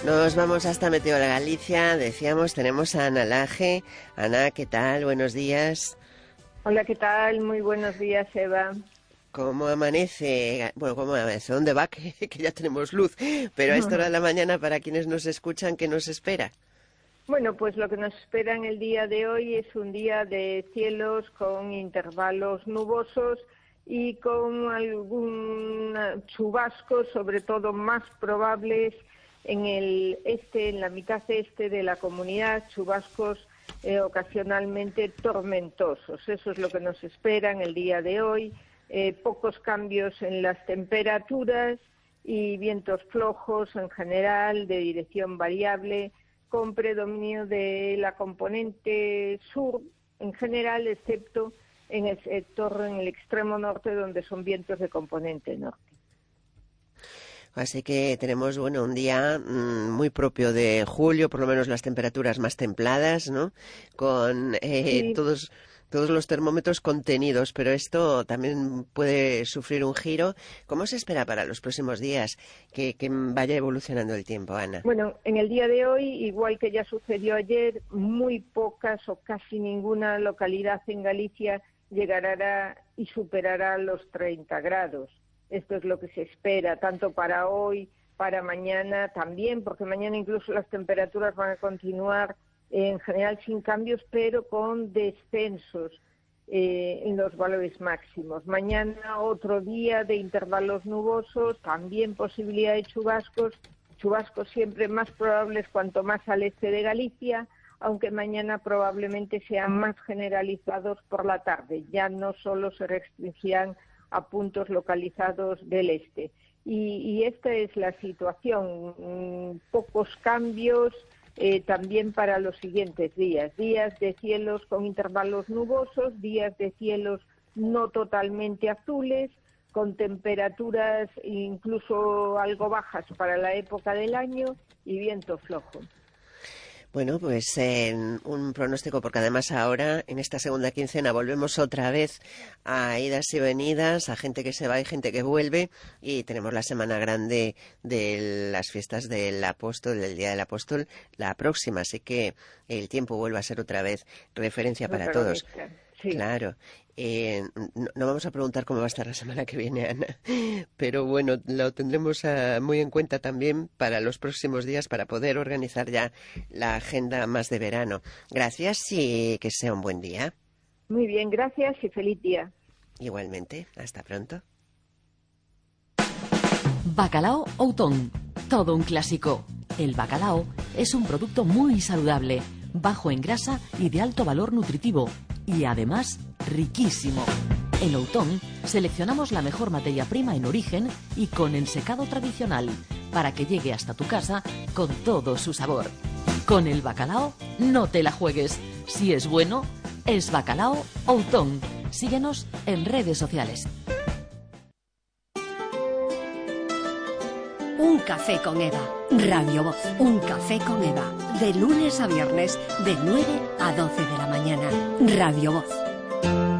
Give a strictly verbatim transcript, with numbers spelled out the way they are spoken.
Nos vamos hasta Meteo de Galicia. Decíamos, tenemos a Ana Laje. Ana, ¿qué tal? Buenos días. Hola, ¿qué tal? Muy buenos días, Eva. ¿Cómo amanece? Bueno, ¿cómo amanece? ¿Dónde va? Que, que ya tenemos luz. Pero a esta hora de la mañana, para quienes nos escuchan, ¿qué nos espera? Bueno, pues lo que nos espera en el día de hoy es un día de cielos con intervalos nubosos y con algún chubasco, sobre todo más probables en el este, en la mitad este de la comunidad, chubascos eh, ocasionalmente tormentosos. Eso es lo que nos espera en el día de hoy. Eh, pocos cambios en las temperaturas y vientos flojos en general, de dirección variable, con predominio de la componente sur en general, excepto en el sector, en el extremo norte, donde son vientos de componente norte. Así que tenemos, bueno, un día mmm, muy propio de julio, por lo menos las temperaturas más templadas, ¿no? Con eh, Sí. todos, todos los termómetros contenidos, pero esto también puede sufrir un giro. ¿Cómo se espera para los próximos días que, que vaya evolucionando el tiempo, Ana? Bueno, en el día de hoy, igual que ya sucedió ayer, muy pocas o casi ninguna localidad en Galicia llegará y superará los treinta grados. Esto es lo que se espera, tanto para hoy, para mañana también, porque mañana incluso las temperaturas van a continuar eh, en general sin cambios, pero con descensos eh, en los valores máximos. Mañana otro día de intervalos nubosos, también posibilidad de chubascos, chubascos siempre más probables cuanto más al este de Galicia, aunque mañana probablemente sean más generalizados por la tarde, ya no solo se restringirán a puntos localizados del este. Y, y esta es la situación, mm, pocos cambios eh, también para los siguientes días, días de cielos con intervalos nubosos, días de cielos no totalmente azules, con temperaturas incluso algo bajas para la época del año y viento flojo. Bueno, pues eh, un pronóstico, porque además ahora, en esta segunda quincena, volvemos otra vez a idas y venidas, a gente que se va y gente que vuelve, y tenemos la semana grande de las fiestas del Apóstol, del Día del Apóstol, la próxima, así que el tiempo vuelve a ser otra vez referencia para todos. Sí. Claro. Eh, no, no vamos a preguntar cómo va a estar la semana que viene, Ana, pero bueno, lo tendremos uh, muy en cuenta también para los próximos días, para poder organizar ya la agenda más de verano. Gracias y que sea un buen día. Muy bien, gracias y feliz día. Igualmente, hasta pronto. Bacalao Outón, todo un clásico. El bacalao es un producto muy saludable, bajo en grasa y de alto valor nutritivo, y además riquísimo. En Outón seleccionamos la mejor materia prima en origen y con ensecado tradicional para que llegue hasta tu casa con todo su sabor. Con el bacalao no te la juegues. Si es bueno, es Bacalao Outón. Síguenos en redes sociales. Un café con Eva. Radio Voz. Un café con Eva. De lunes a viernes, de nueve a doce de la mañana. Radio Voz.